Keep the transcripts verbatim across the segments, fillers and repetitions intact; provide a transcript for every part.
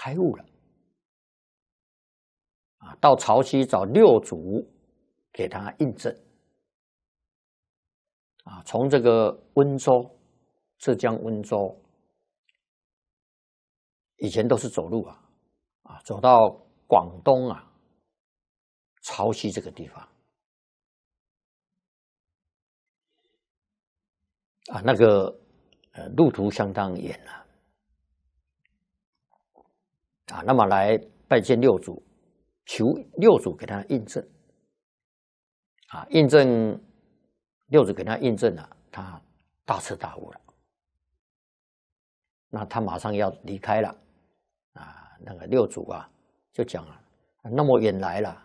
开悟了。啊，到潮汐找六祖给他印证。啊，从这个温州，浙江温州，以前都是走路啊，啊，走到广东啊，潮汐这个地方，啊，那个呃路途相当远了，啊，那么来拜见六祖，求六祖给他印证，啊，印证六祖给他印证了，他大彻大悟了。那他马上要离开了，啊，那个六祖啊就讲了，那么远来了，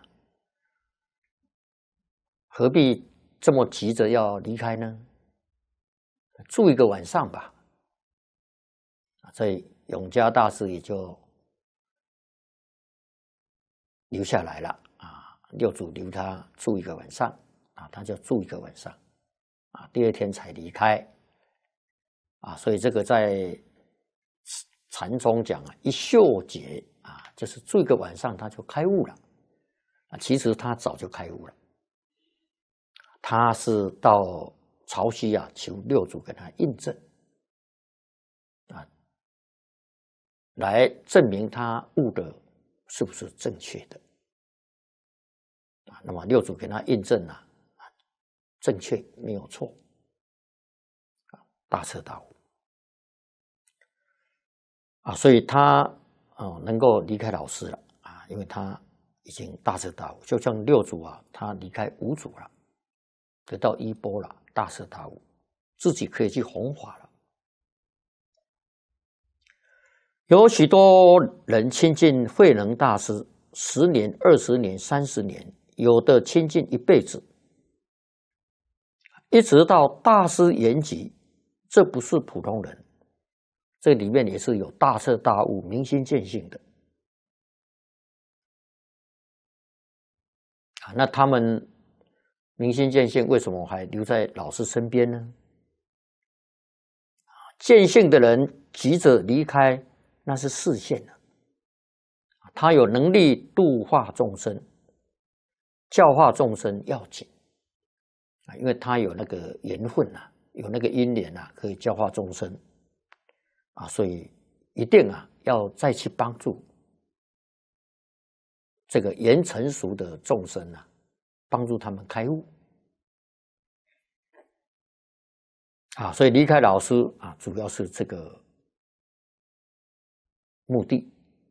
何必这么急着要离开呢？住一个晚上吧。所以永嘉大师也就留下来了啊，六祖留他住一个晚上啊，他就住一个晚上啊，第二天才离开啊，所以这个在禅宗讲啊，一宿解啊，就是住一个晚上他就开悟了啊，其实他早就开悟了，他是到潮汐啊求六祖给他印证啊，来证明他悟的是不是正确的啊？那么六祖给他印证啊，正确没有错啊，大彻大悟啊，所以他啊能够离开老师了啊，因为他已经大彻大悟，就像六祖啊，他离开五祖了，得到衣钵了，大彻大悟，自己可以去弘法了。有许多人亲近慧能大师十年、二十年、三十年，有的亲近一辈子，一直到大师圆寂，这不是普通人，这里面也是有大彻大悟、明心见性的啊。那他们明心见性，为什么还留在老师身边呢？见性的人急着离开，那是视线了。他有能力度化众生，教化众生要紧啊，因为他有那个缘分啊，有那个因缘啊，可以教化众生啊，所以一定啊要再去帮助这个缘成熟的众生啊，帮助他们开悟啊，所以离开老师啊，主要是这个目的。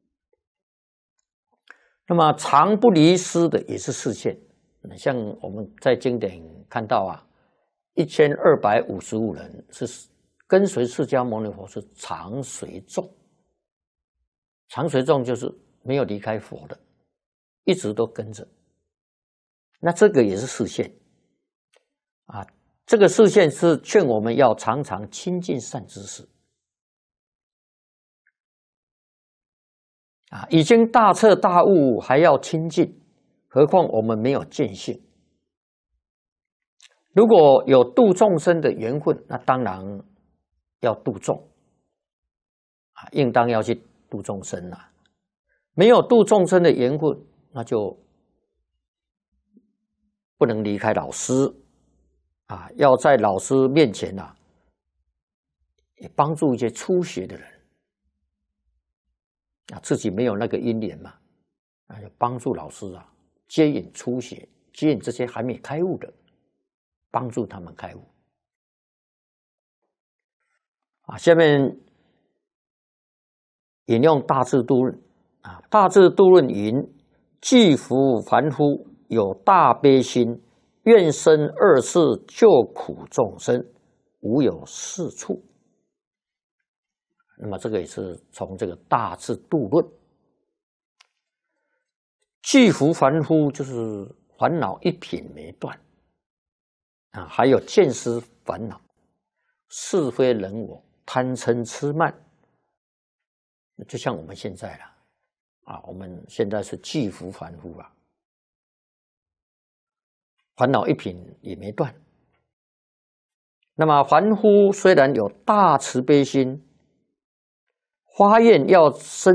那么常不离师的也是视线，像我们在经典看到啊，一千二百五十五人是跟随释迦牟尼佛是常随众，常随众就是没有离开佛的，一直都跟着。那这个也是视线啊，这个视线是劝我们要常常亲近善知识。啊，已经大彻大悟还要亲近，何况我们没有见性。如果有度众生的缘分，那当然要度众啊，应当要去度众生啊。没有度众生的缘分，那就不能离开老师啊，要在老师面前啊，也帮助一些初学的人。啊，自己没有那个因缘嘛，啊，就帮助老师啊，接引初学，接引这些还没开悟的，帮助他们开悟。啊，下面引用《大智度论》啊，《大智度论》云：“具福凡夫有大悲心，愿生二世救苦众生，无有是处。”那么这个也是从这个《大智度论》，具福凡夫就是烦恼一品没断啊，还有见思烦恼、是非人我、贪嗔痴慢，就像我们现在了啊，我们现在是具福凡夫啊，烦恼一品也没断。那么凡夫虽然有大慈悲心，发愿要生